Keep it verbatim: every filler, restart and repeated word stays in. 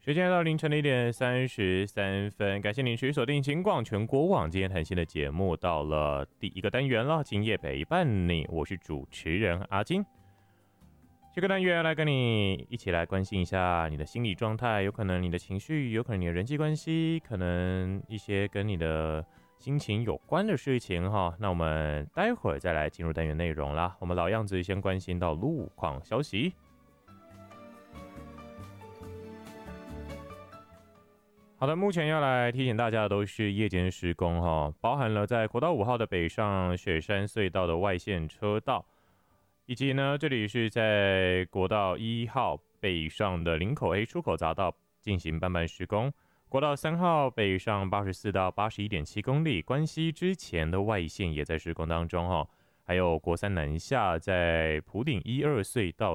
时间来到凌晨的一点三十三分，感谢您持续锁定金广全国网今天谈心的节目，到了第一个单元了，今夜陪伴你，我是主持人阿金。这个单元来跟你一起来关心一下你的心理状态，有可能你的情绪，有可能你的人际关系，可能一些跟你的心情有关的事情哈。那我们待会儿再来进入单元内容啦。我们老样子先关心到路况消息。好的，目前要来提醒大家的都是夜间施工哈，包含了在国道五号的北上雪山隧道的外线车道，以及呢这里是在国道一号北上的林口 A 出口匝道进行半半施工，国道三号北上八十四到八十一点七公里，关西之前的外线也在施工当中哈，还有国三南下在埔顶一二隧道